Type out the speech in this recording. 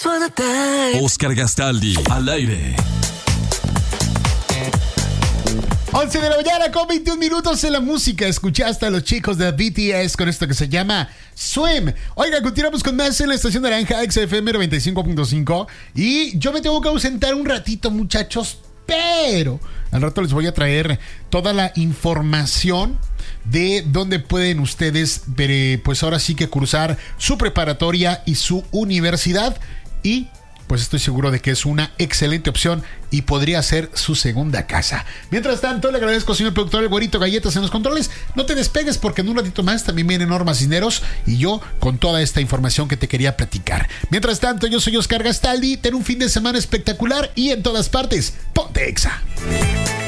Oscar Gastaldi, al aire. 11 de la mañana con 21 minutos en la música. Escuchaste a los chicos de BTS con esto que se llama Swim. Oiga, continuamos con más en la estación naranja XFM 95.5. Y yo me tengo que ausentar un ratito, muchachos, pero al rato les voy a traer toda la información de dónde pueden ustedes, pues ahora sí que cursar su preparatoria y su universidad. Y pues estoy seguro de que es una excelente opción y podría ser su segunda casa. Mientras tanto, le agradezco, señor productor, el güerito Galletas en los controles. No te despegues porque en un ratito más también vienen Norma Cisneros y yo con toda esta información que te quería platicar. Mientras tanto, yo soy Oscar Gastaldi. Ten un fin de semana espectacular y en todas partes, ponte Exa.